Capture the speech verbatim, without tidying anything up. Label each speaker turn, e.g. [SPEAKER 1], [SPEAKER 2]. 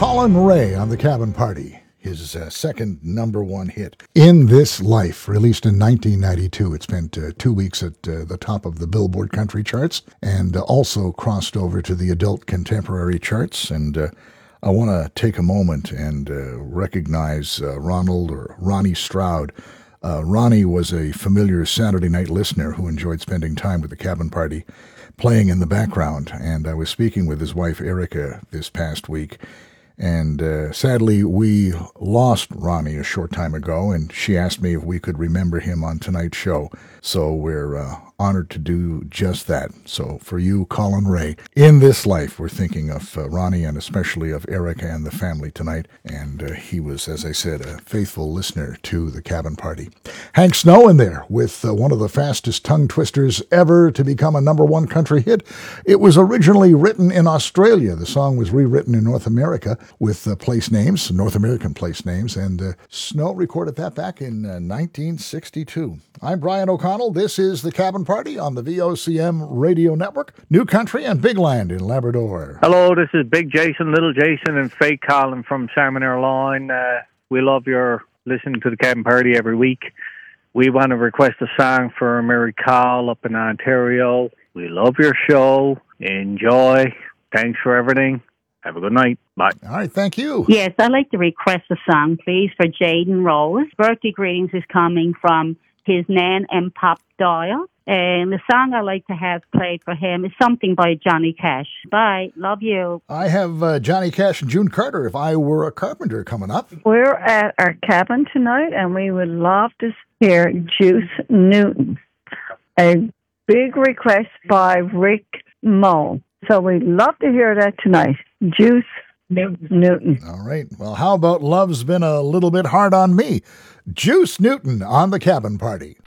[SPEAKER 1] Colin Ray on The Cabin Party, his uh, second number one hit, In This Life, released in nineteen ninety-two. It spent uh, two weeks at uh, the top of the Billboard country charts and uh, also crossed over to the adult contemporary charts. And uh, I want to take a moment and uh, recognize uh, Ronald or Ronnie Stroud. Uh, Ronnie was a familiar Saturday night listener who enjoyed spending time with The Cabin Party, playing in the background. And I was speaking with his wife, Erica, this past week. And uh, sadly, we lost Ronnie a short time ago, and she asked me if we could remember him on tonight's show. So we're uh, honored to do just that. So for you, Colin Ray, In This Life, we're thinking of uh, Ronnie and especially of Erica and the family tonight. And uh, he was, as I said, a faithful listener to The Cabin Party. Hank Snow in there with uh, one of the fastest tongue twisters ever to become a number one country hit. It was originally written in Australia. The song was rewritten in North America with uh, place names, North American place names, and uh, Snow recorded that back in uh, nineteen sixty-two. I'm Brian O'Connell. This is The Cabin Party on the V O C M Radio Network, New Country and Big Land in Labrador.
[SPEAKER 2] Hello, this is Big Jason, Little Jason, and Fake Colin from Salmon Airline. Uh, we love your listening to The Cabin Party every week. We want to request a song for Mary Call up in Ontario. We love your show. Enjoy. Thanks for everything. Have a good night. Bye.
[SPEAKER 1] All right, thank you.
[SPEAKER 3] Yes, I'd like to request a song, please, for Jaden Rose. Birthday greetings is coming from his nan and Pop Doyle. And the song I'd like to have played for him is something by Johnny Cash. Bye. Love you.
[SPEAKER 1] I have uh, Johnny Cash and June Carter, If I Were a Carpenter, coming up.
[SPEAKER 4] We're at our cabin tonight, and we would love to hear Juice Newton. A big request by Rick Moe. So we'd love to hear that tonight. Juice Newton.
[SPEAKER 1] All right. Well, how about Love's Been a Little Bit Hard on Me? Juice Newton on The Cabin Party.